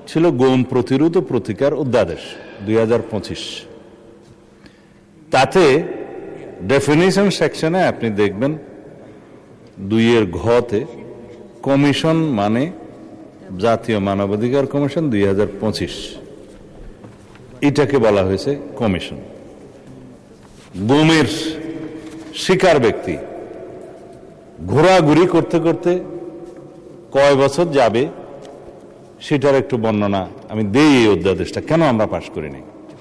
ছিল গুম প্রতিরোধ ও প্রতিকার অধ্যাদেশ 2025। তাতে ডেফিনিশন সেকশনে আপনি দেখবেন 2 ঘতে কমিশন মানে জাতীয় মানবাধিকার কমিশন 2025, এটাকে বলা হয়েছে কমিশন। গুমের শিকার ব্যক্তি ঘোরাঘুরি করতে করতে কয় বছর যাবে সেটার একটু বর্ণনা আমি দেই। এই অধ্যাদেশটা কেন আমরা পাশ করিনি?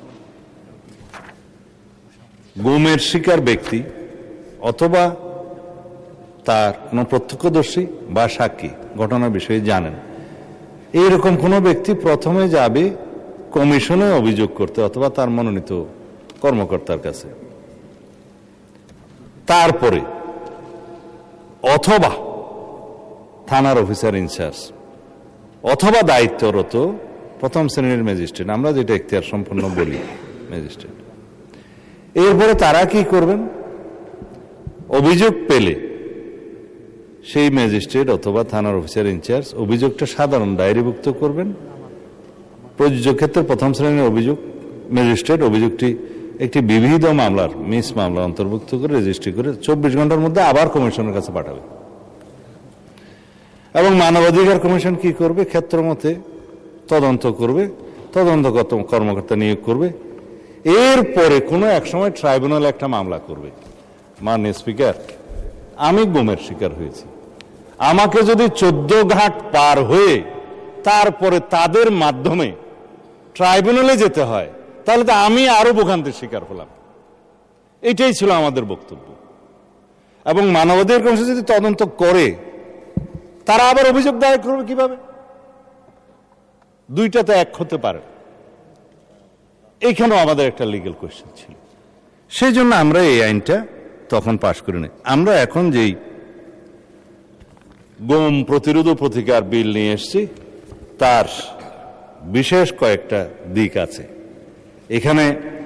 গুমের শিকার ব্যক্তি অথবা তার কোনো প্রত্যক্ষদর্শী বা সাক্ষী ঘটনার বিষয়ে জানেন, এইরকম কোনো ব্যক্তি প্রথমে যাবে কমিশনে অভিযোগ করতে অথবা তার মনোনীত কর্মকর্তার কাছে, তারপরে অথবা থানার অফিসার ইনচার্জ অথবা দায়িত্বরত প্রথম শ্রেণীর ম্যাজিস্ট্রেট, আমরা যেটা এখতিয়ার সম্পন্ন বলি ম্যাজিস্ট্রেট। এরপরে তারা কি করবেন? অভিযোগ পেলে সেই ম্যাজিস্ট্রেট অথবা থানার অফিসার ইনচার্জ অভিযোগটা সাধারণ ডায়েরিভুক্ত করবেন। প্রযোজ্য ক্ষেত্রে প্রথম শ্রেণীর অভিযোগ ম্যাজিস্ট্রেট অভিযোগটি একটি বিবিধ মামলার মিস মামলা অন্তর্ভুক্ত করে রেজিস্ট্রি করে 24 ঘন্টার মধ্যে আবার কমিশনের কাছে পাঠাবে। এবং মানবাধিকার কমিশন কি করবে? ক্ষেত্রমতে তদন্ত করবে, তদন্তগত কর্মকর্তা নিয়োগ করবে। এরপরে কোনো এক সময় ট্রাইব্যুনাল একটা মামলা করবে, মাননীয় স্পিকার আমি গুমের শিকার হয়েছি, আমাকে যদি 14 ঘাট পার হয়ে তারপরে তাদের মাধ্যমে ট্রাইব্যুনালে যেতে হয় তাহলে তো আমি আরো ভোগান্তির শিকার হলাম। এটাই ছিল আমাদের বক্তব্য। এবং মানবাধিকার কমিশন যদি তদন্ত করে তারা আবার অভিযোগ দায়ের করবে কিভাবে? দুইটাতে এক হতে পারে। এইখানেও আমাদের একটা লিগ্যাল কোয়েশ্চেন ছিল, সেই জন্য আমরা এই আইনটা তখন পাশ করিনি। আমরা এখন যেই গুম প্রতিরোধ ও প্রতিকার বিল নিয়ে এসেছি তার বিশেষ কয়েকটা দিক আছে। এখানে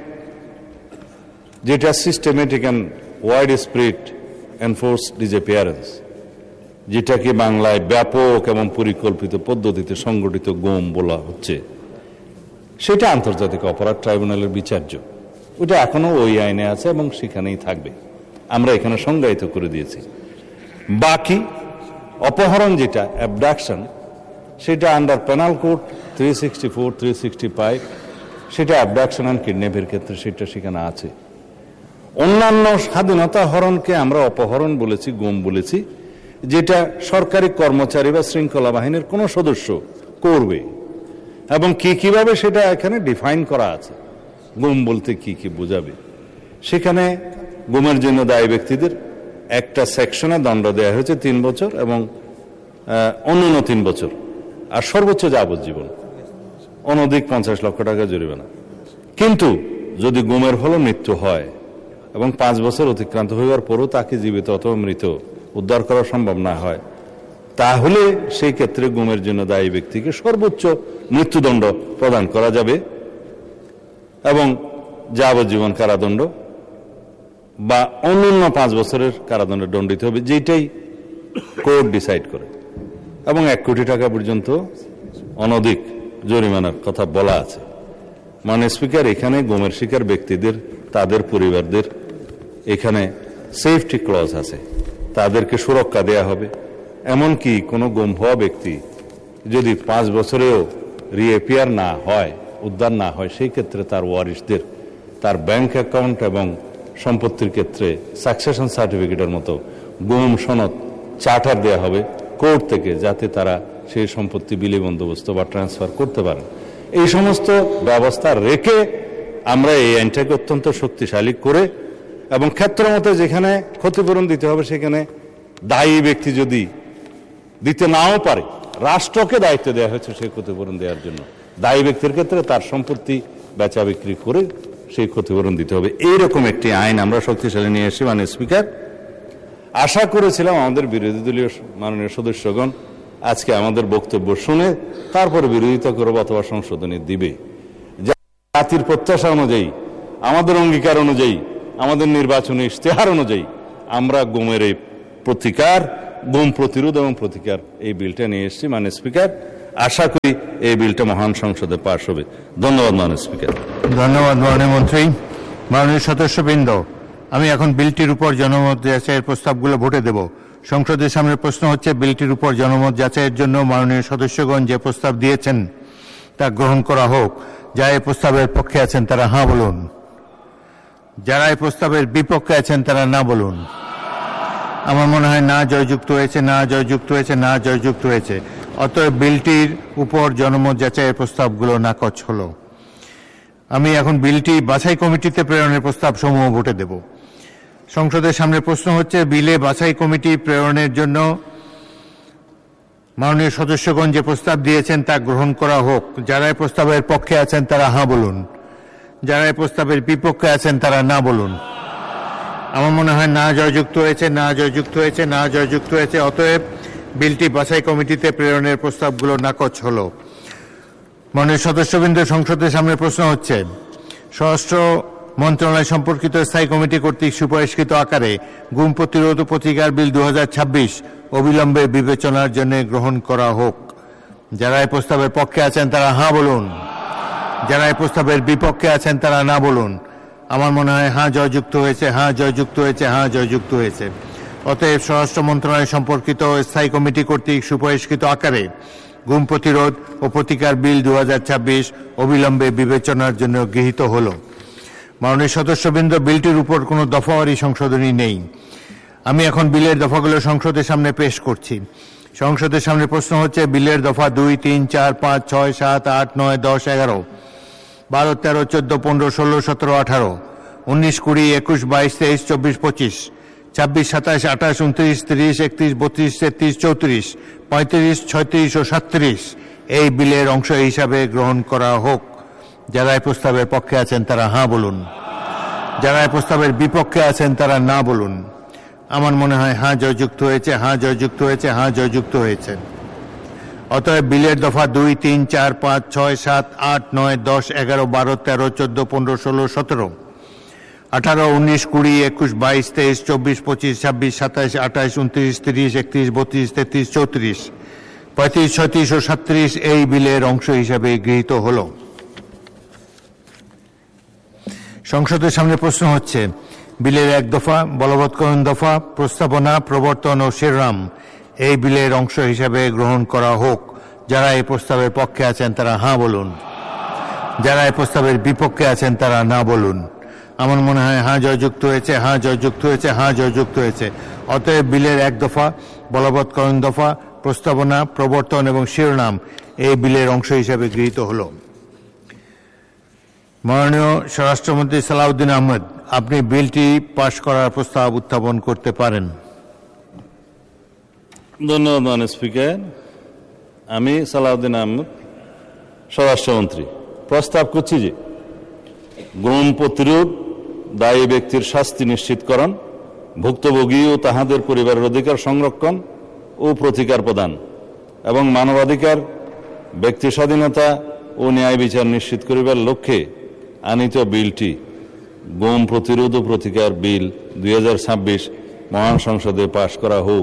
যেটা systematic and wide spread enforce disappearance, যেটাকে বাংলায় ব্যাপক এবং পরিকল্পিত পদ্ধতিতে সংগঠিত গুম বলা হচ্ছে, সেটা আন্তর্জাতিক অপরাধ ট্রাইব্যুনালের বিচার্য। ওটা এখনো ওই আইনে আছে এবং সেখানেই থাকবে, আমরা এখানে সংজ্ঞায়িত করে দিয়েছি। বাকি অপহরণ যেটা অ্যাবডাকশন, সেটা আন্ডার পেনাল কোড 364, 365, সেটা অ্যাবডাকশন অ্যান্ড কিডন্যাপের ক্ষেত্রে সেটা সেখানে আছে। অন্যান্য স্বাধীনতা হরণকে আমরা অপহরণ বলেছি, গুম বলেছি, যেটা সরকারি কর্মচারী বা শৃঙ্খলা বাহিনীর কোনো সদস্য করবে এবং কিভাবে সেটা এখানে ডিফাইন করা আছে। গুম বলতে কি কি বোঝাবে, সেখানে গুমের জন্য দায়ী ব্যক্তিদের একটা সেকশনে দণ্ড দেওয়া হয়েছে 3 বছর এবং অন্যান্য 3 বছর, আর সর্বোচ্চ যাবজ্জীবন, অনধিক 50 লক্ষ টাকা জরিমানা। কিন্তু যদি গুমের ফলে মৃত্যু হয় এবং 5 বছর অতিক্রান্ত হইবার পরও তাকে জীবিত অথবা মৃত উদ্ধার করা সম্ভব না হয়, তাহলে সেই ক্ষেত্রে গুমের জন্য দায়ী ব্যক্তিকে সর্বোচ্চ মৃত্যুদণ্ড প্রদান করা যাবে এবং যাবজ্জীবন কারাদণ্ড বা অন্যান্য 5 বছরের কারাদণ্ডে দণ্ডিত হবে, যেটাই কোর্ট ডিসাইড করে। এবং 1 কোটি টাকা পর্যন্ত অনধিক জরিমানার কথা বলা আছে। মাননীয় স্পিকার, এখানে গুমের শিকার ব্যক্তিদের, তাদের পরিবারদের এখানে সেফটি ক্লজ আছে, তাদেরকে সুরক্ষা দেয়া হবে। এমনকি কোনো গুম হওয়া ব্যক্তি যদি 5 বছরেও রিঅ্যাপিয়ার না হয়, উদ্ধার না হয়, সেই ক্ষেত্রে তার ওয়ারিশদের তার ব্যাংক অ্যাকাউন্ট এবং সম্পত্তির ক্ষেত্রে সাকসেশন সার্টিফিকেটের মতো গুম সনদ চার্টার দেওয়া হবে কোর্ট থেকে, যাতে তারা সেই সম্পত্তি বিলি বন্দোবস্ত বা ট্রান্সফার করতে পারেন। এই সমস্ত ব্যবস্থা রেখে আমরা এই আইনটাকে অত্যন্ত শক্তিশালী করে এবং ক্ষেত্রমতে যেখানে ক্ষতিপূরণ দিতে হবে সেখানে দায়ী ব্যক্তি যদি দিতে নাও পারে, রাষ্ট্রকে দায়িত্ব দেওয়া হয়েছে সেই ক্ষতিপূরণ দেওয়ার জন্য। দায়ী ব্যক্তির ক্ষেত্রে তার সম্পত্তি বেচা বিক্রি করে সেই ক্ষতিপূরণ দিতে হবে। এইরকম একটি আইন আমরা শক্তিশালী নিয়ে এসেছি। মাননীয় স্পিকার, আশা করেছিলাম আমাদের বিরোধী দলীয় মাননীয় সদস্যগণ আজকে আমাদের বক্তব্য শুনে তারপরে বিরোধিতা করবে অথবা সংশোধনী দিবে। জাতির প্রত্যাশা অনুযায়ী, আমাদের অঙ্গীকার অনুযায়ী, আমাদের নির্বাচনী ইশতেহার অনুযায়ী আমরা গুমের এই প্রতিকার, গুম প্রতিরোধ এবং প্রতিকার এই বিলটা নিয়ে এসেছি। মাননীয় স্পিকার, আশা করি এই বিলটা মহান সংসদে পাশ হবে। ধন্যবাদ মাননীয় স্পিকার। ধন্যবাদ মাননীয় মন্ত্রী। মাননীয় সদস্যবৃন্দ, আমি এখন বিলটির উপর জনমত যাচাইয়ের প্রস্তাবগুলো ভোটে দেব। সংসদের সামনে প্রশ্ন হচ্ছে বিলটির উপর জনমত যাচাইয়ের জন্য মাননীয় সদস্যগণ যে প্রস্তাব দিয়েছেন তা গ্রহণ করা হোক। যারা এই প্রস্তাবের পক্ষে আছেন তারা হাঁ বলুন। যারা এই প্রস্তাবের বিপক্ষে আছেন তারা না বলুন। আমার মনে হয় না জয়যুক্ত হয়েছে, না জয়যুক্ত হয়েছে, না জয়যুক্ত হয়েছে। অতএব বিলটির উপর জনমত যাচাইয়ের প্রস্তাবগুলো নাকচ হলো। আমি এখন বিলটি বাছাই কমিটিতে প্রেরণের প্রস্তাব সমূহ ভোটে দেব। সংসদের সামনে প্রশ্ন হচ্ছে বিলে বাছাই কমিটি প্রেরণের জন্য মাননীয় সদস্যগণ যে প্রস্তাব দিয়েছেন তা গ্রহণ করা হোক। যারা এই প্রস্তাবের পক্ষে আছেন তারা হাঁ বলুন। যারা এই প্রস্তাবের বিপক্ষে আছেন তারা না বলুন। আমার মনে হয় না জয়যুক্ত হয়েছে, না জয়যুক্ত হয়েছে, না জয়যুক্ত হয়েছে। অতএব বিলটি বাছাই কমিটিতে প্রেরণের প্রস্তাবগুলো নাকচ হলো। মাননীয় সদস্যবৃন্দ, সংসদের সামনে প্রশ্ন হচ্ছে স্বরাষ্ট্র মন্ত্রণালয় সম্পর্কিত স্থায়ী কমিটি কর্তৃক সুপারিশকৃত আকারে গুম প্রতিরোধ ও প্রতিকার বিল 2026 অবিলম্বে বিবেচনার জন্য গ্রহণ করা হোক। যারা এই প্রস্তাবের পক্ষে আছেন তারা হাঁ বলুন। যারা এই প্রস্তাবের বিপক্ষে আছেন তারা না বলুন। আমার মনে হয় হাঁ জয়যুক্ত হয়েছে, হাঁ জয়যুক্ত হয়েছে, হাঁ জয়যুক্ত হয়েছে। অতএব স্বরাষ্ট্র মন্ত্রণালয় সম্পর্কিত স্থায়ী কমিটি কর্তৃক সুপারিশকৃত আকারে গুম প্রতিরোধ ও প্রতিকার বিল 2026 অবিলম্বে বিবেচনার জন্য গৃহীত হল। মাননীয় সদস্যবৃন্দ, বিলটির উপর কোনো দফাওয়ারি সংশোধনী নেই। আমি এখন বিলের দফাগুলো সংসদের সামনে পেশ করছি। সংসদের সামনে প্রশ্ন হচ্ছে বিলের দফা 2, 3, 4, 5, 6, 7, 8, 9, 10, 11, 12, 13, 14, 15, 16, 17, 18, 19, 20, 21, 22, 23, 24, 25, 26, 27, 28, 29, 30, 31, 32, 33, 34, 35, 36 ও 37 এই বিলের অংশ হিসাবে গ্রহণ করা হোক। যারা এই প্রস্তাবের পক্ষে আছেন তারা হাঁ বলুন। যারা এই প্রস্তাবের বিপক্ষে আছেন তারা না বলুন। আমার মনে হয় হাঁ জয়যুক্ত হয়েছে, হাঁ জয়যুক্ত হয়েছে, হাঁ জয়যুক্ত হয়েছে। অতএব বিলের দফা 2, 3, 4, 5, 6, 7, 8, 9, 10, 11, 12, 13, 14, 15, 16, 17, 18, 19, 20, 21, 22, 23, 24, 25, 26, 27, 28, 29, 30, 31, 32, 33, 34, 35, 36 ও 37 এই বিলের অংশ হিসাবে গৃহীত হল। সংসদের সামনে প্রশ্ন হচ্ছে বিলের 1 দফা বলবৎকরণ দফা প্রস্তাবনা প্রবর্তন ও শিরোনাম এই বিলের অংশ হিসাবে গ্রহণ করা হোক। যারা এই প্রস্তাবের পক্ষে আছেন তারা হাঁ বলুন। যারা এই প্রস্তাবের বিপক্ষে আছেন তারা না বলুন। আমার মনে হয় হাঁ জয়যুক্ত হয়েছে, হাঁ জয়যুক্ত হয়েছে, হাঁ জয়যুক্ত হয়েছে। অতএব বিলের 1 দফা বলবৎকরণ দফা প্রস্তাবনা প্রবর্তন এবং শিরোনাম এই বিলের অংশ হিসাবে গৃহীত হল। মাননীয় স্বরাষ্ট্রমন্ত্রী সালাউদ্দিন আহমেদ, আপনি বিলটি পাশ করার প্রস্তাব উত্থাপন করতে পারেন। ধন্যবাদ মাননীয় স্পিকার। আমি সালাউদ্দিন আহমেদ, স্বরাষ্ট্রমন্ত্রী, প্রস্তাব করছি যে গুম প্রতিরোধ, দায়ী ব্যক্তির শাস্তি নিশ্চিতকরণ, ভুক্তভোগী ও তাহাদের পরিবারের অধিকার সংরক্ষণ ও প্রতিকার প্রদান এবং মানবাধিকার, ব্যক্তি স্বাধীনতা ও ন্যায় বিচার নিশ্চিত করিবার লক্ষ্যে আনিত বিলটি গুম প্রতিরোধ ও প্রতিকার বিল 2026 মহান সংসদে পাশ করা হোক।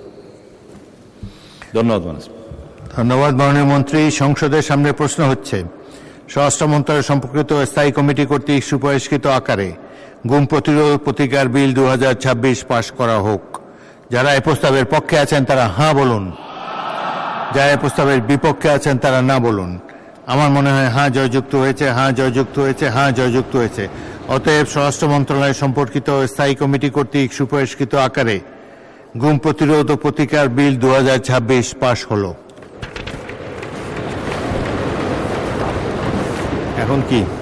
ধন্যবাদ। ধন্যবাদ মাননীয় মন্ত্রী। সংসদের সামনে প্রশ্ন হচ্ছে স্বরাষ্ট্র মন্ত্রণালয় সম্পর্কিত স্থায়ী কমিটি কর্তৃক সুপারিশকৃত আকারে গুম প্রতিরোধ প্রতিকার বিল 2026 পাশ করা হোক। যারা এই প্রস্তাবের পক্ষে আছেন তারা হাঁ বলুন। যারা এই প্রস্তাবের বিপক্ষে আছেন তারা না বলুন। আমার মনে হয় হাঁ জয়যুক্ত হয়েছে, হাঁ জয়যুক্ত হয়েছে, হাঁ জয়যুক্ত হয়েছে। অতএব স্বরাষ্ট্র মন্ত্রণালয় সম্পর্কিত স্থায়ী কমিটি কর্তৃক সুপারিশকৃত আকারে গুম প্রতিরোধ ও প্রতিকার বিল 2026 পাশ হলো। এখন কি